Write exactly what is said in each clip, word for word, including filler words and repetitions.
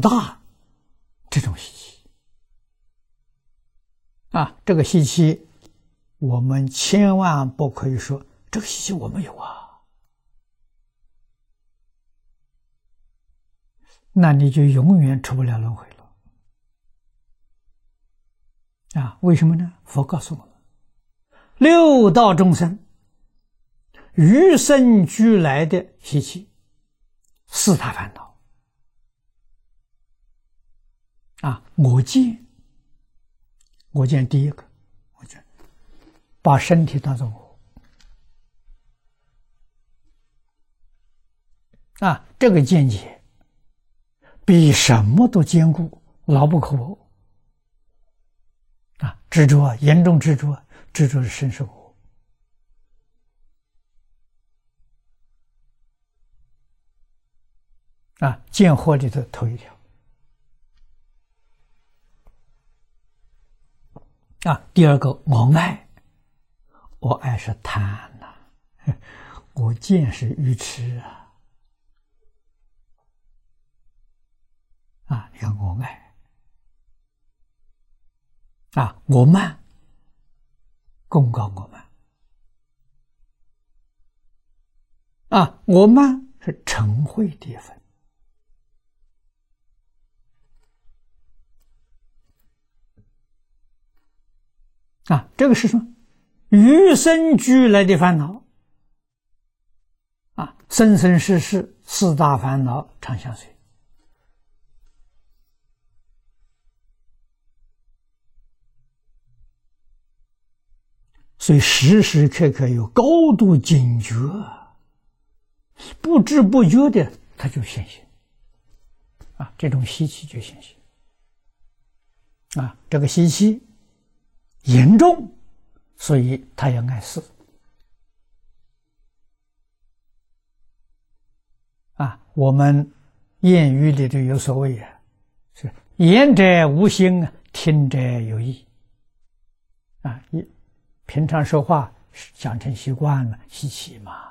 大这种习气啊，这个习气我们千万不可以说这个习气我没有啊，那你就永远出不了轮回了啊！为什么呢？佛告诉我们，六道众生与生俱来的习气，四大烦恼啊！我见，我见第一个，我见把身体当作我啊，这个见解比什么都坚固，牢不可破啊！执着啊，严重执着啊，执着是身是我。啊，见惑里头头一条啊，第二个我爱，我爱是贪呐、啊，我见是愚痴啊，啊，你看我爱啊，我慢，功高我慢啊，我慢是嗔恚的一分。啊，这个是什么？与生俱来的烦恼啊，生生世世四大烦恼常相随。所以时时刻刻有高度警觉，不知不觉的它就现行啊，这种习气就现行啊，这个习气严重，所以他要碍事啊。我们谚语里头有所谓啊，是言者无心，听者有意啊。一平常说话讲成习惯了，习气嘛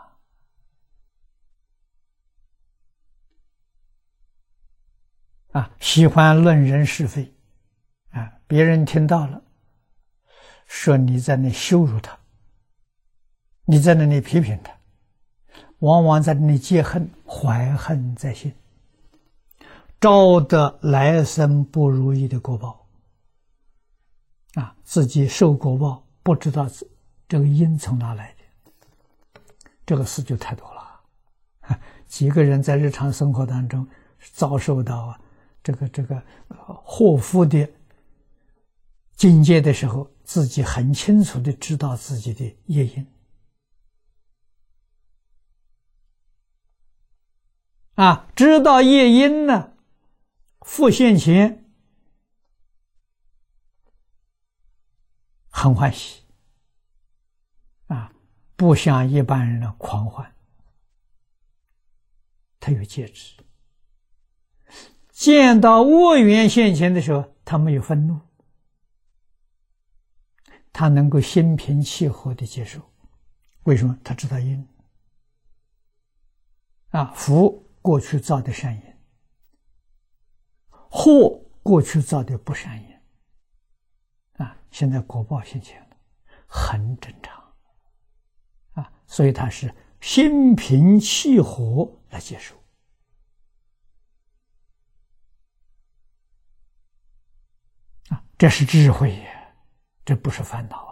啊，喜欢论人是非啊，别人听到了说你在那羞辱他，你在那里批评他，往往在那里结恨，怀恨在心，招得来生不如意的果报啊！自己受果报，不知道这个因从哪来的，这个事就太多了。几个人在日常生活当中遭受到啊这个这个祸福的境界的时候，自己很清楚的知道自己的业因啊，知道业因呢，复现前很欢喜啊，不像一般人的狂欢，他有戒指。见到恶缘现前的时候，他没有愤怒，他能够心平气和的接受。为什么？他知道因啊，福过去造的善因，祸过去造的不善因啊，现在果报现前了，很正常啊，所以他是心平气和来接受啊，这是智慧呀，这不是烦恼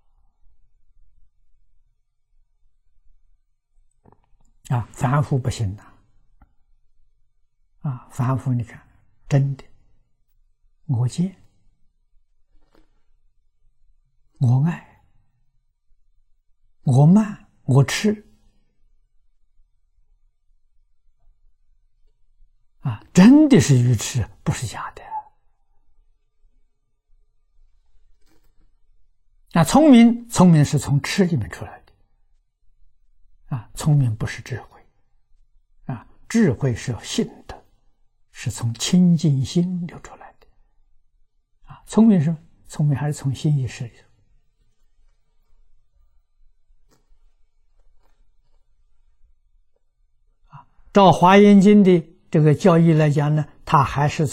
啊！啊，凡夫不行呐！啊，凡夫你看，真的，我见，我爱，我慢，我痴，啊，真的是愚痴，不是假的。那聪明，聪明是从痴里面出来的。啊，聪明不是智慧，啊，智慧是性德，是从清净心流出来的，啊，聪明是什么？聪明还是从心意识里头。啊，照《华严经》的这个教义来讲呢，它还是